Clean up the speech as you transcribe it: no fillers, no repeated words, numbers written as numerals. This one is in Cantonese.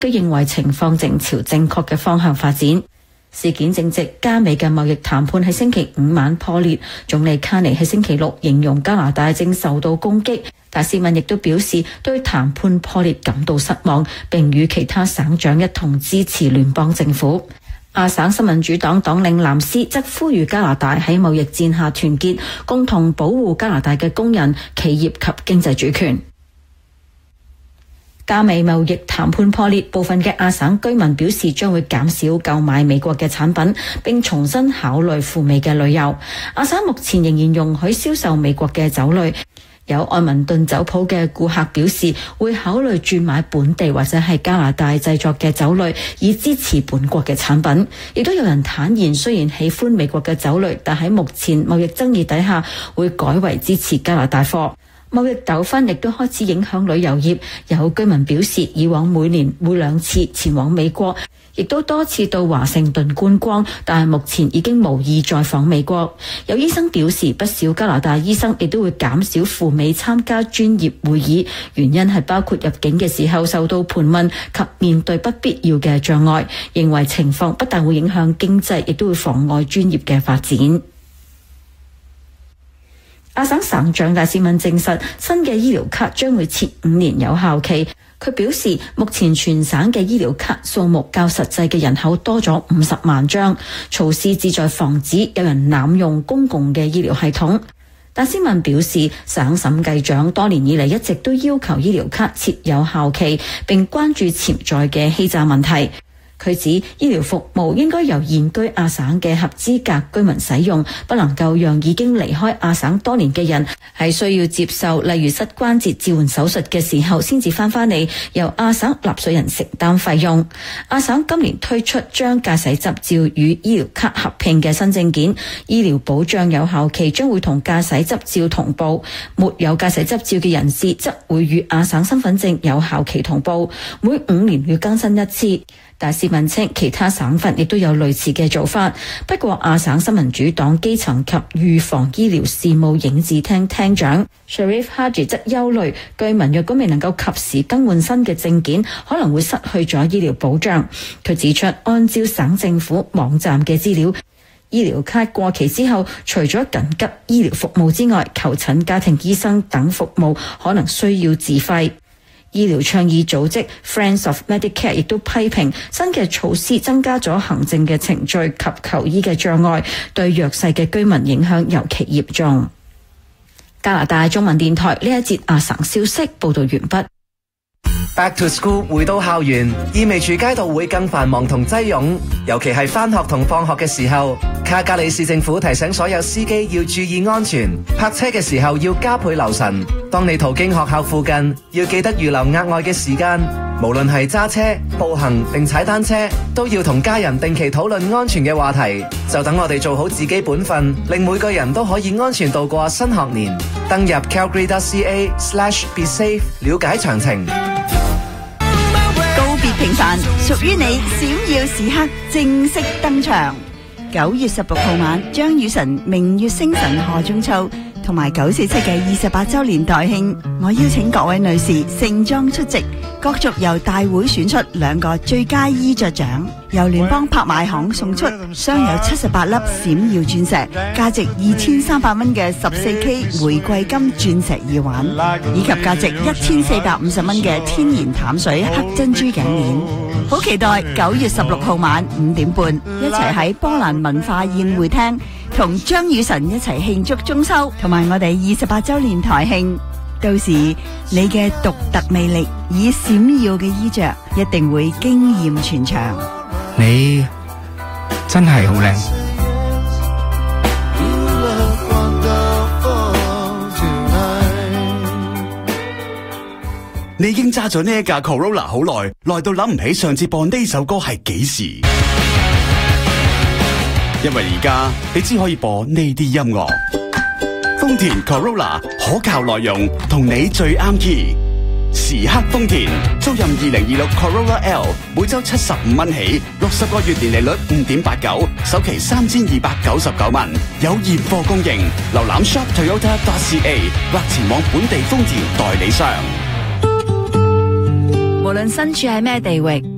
佢認為情況正朝正確嘅方向發展。事件正值加美嘅貿易談判喺星期五晚破裂，總理卡尼喺星期六形容加拿大正受到攻擊。達斯文亦都表示對談判破裂感到失望，並與其他省長一同支持聯邦政府。亞省新民主黨黨領藍斯則呼籲加拿大喺貿易戰下團結，共同保護加拿大嘅工人、企業及經濟主權。加美貿易談判破裂，部分嘅亞省居民表示將會減少購買美國嘅產品，並重新考慮赴美嘅旅遊。亞省目前仍然容許銷售美國嘅酒類。有愛民頓酒鋪嘅顧客表示會考慮轉買本地或者係加拿大製作嘅酒類，以支持本國嘅產品。亦都有人坦言，雖然喜歡美國嘅酒類，但喺目前貿易爭議底下，會改為支持加拿大貨。貿易糾紛亦都開始影響旅遊業，有居民表示以往每年會2次前往美國，亦都多次到華盛頓觀光，但係目前已經無意再訪美國。有醫生表示，不少加拿大醫生亦都會減少赴美參加專業會議，原因係包括入境嘅時候受到盤問及面對不必要嘅障礙，認為情況不但會影響經濟，亦都會妨礙專業嘅發展。亞省省長達斯文證實，新嘅醫療卡將會設5年有效期。佢表示，目前全省嘅醫療卡數目較實際嘅人口多咗50萬張，措施旨在防止有人濫用公共嘅醫療系統。達斯文表示，省審計長多年以嚟一直都要求醫療卡設有效期，並關注潛在嘅欺詐問題。佢指醫療服務應該由現居亞省嘅合資格居民使用，不能夠讓已經離開亞省多年嘅人係需要接受例如膝關節置換手術嘅時候先至翻嚟，由亞省納稅人承擔費用。亞省今年推出將駕駛執照與醫療卡合併嘅新證件，醫療保障有效期將會同駕駛執照同步，沒有駕駛執照嘅人士則會與亞省身份證有效期同步，每5年要更新一次。達斯文稱其他省份亦都有類似嘅做法，不過亞省新民主黨基層及預防醫療事務影子廳廳長 Sharif Haji 則憂慮，居民若果未能夠及時更換新嘅證件，可能會失去咗醫療保障。佢指出，按照省政府網站嘅資料，醫療卡過期之後，除咗緊急醫療服務之外，求診家庭醫生等服務可能需要自費。醫療倡議組織 Friends of Medicare 亦都批評新嘅措施增加咗行政嘅程序及求醫嘅障礙，對弱勢嘅居民影響尤其嚴重。加拿大中文電台呢一節亞省消息報道完畢。 Back to school 回到校園，意味住街道會更繁忙同擠擁，尤其係返學同放學嘅時候。卡加里市政府提醒所有司機要注意安全，泊車嘅時候要加倍留神。當你途經學校附近，要記得預留額外嘅時間。無論係揸車、步行定踩單車，都要同家人定期討論安全嘅話題。就等我哋做好自己本分，令每個人都可以安全度過新學年。登入 calgary.ca/besafe 了解詳情。 告別平凡，屬於你閃耀時刻正式登場。9月16號晚，張雨晨明月星辰賀中秋同埋947嘅28周年台慶，我邀請各位女士盛裝出席，角逐由大會選出2個最佳衣着獎，由聯邦拍賣行送出鑲有78粒閃耀鑽石，價值2300蚊嘅14K 玫瑰金鑽石耳環，以及價值1450蚊嘅天然淡水黑珍珠頸鏈。好期待9月16號晚5點半，一齊喺波蘭文化宴會廳同張雨晨一齊慶祝中秋，同埋我哋28周年台慶。到時你嘅獨特魅力以閃耀嘅衣着，一定會驚豔全場。 你真係好靚。 你已經揸咗呢一架 Corolla 好耐，耐到諗唔起上次播呢首歌係幾時。因為而家你只可以播呢啲音樂。豐田 Corolla 可靠內容，同你最啱 key。時刻豐田，租賃2026 Corolla L， 每周75蚊起，60個月年利率5.89，首期3299蚊，有現貨供應。瀏覽 shoptoyota.ca 或前往本地豐田代理商。 無論身處喺咩地域，